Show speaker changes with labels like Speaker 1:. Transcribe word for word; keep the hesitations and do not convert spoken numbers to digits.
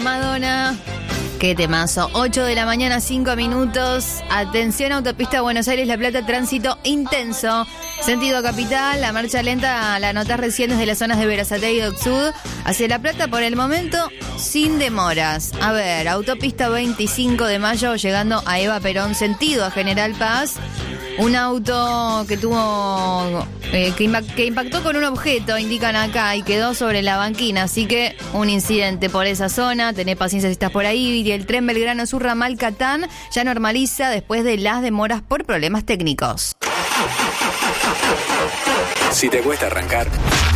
Speaker 1: Madonna. Qué temazo. ocho de la mañana, cinco minutos. Atención, autopista Buenos Aires-La Plata, tránsito intenso. Sentido capital, la marcha lenta la notás recién desde las zonas de Berazategui y Dock Sud hacia La Plata por el momento, sin demoras. A ver, autopista veinticinco de mayo llegando a Eva Perón, sentido a General Paz. Un auto que tuvo eh, que, impact, que impactó con un objeto, indican acá, y quedó sobre la banquina. Así que un incidente por esa zona. Tenés paciencia si estás por ahí. Y el tren Belgrano Sur ramal Catán ya normaliza después de las demoras por problemas técnicos.
Speaker 2: Si te cuesta arrancar,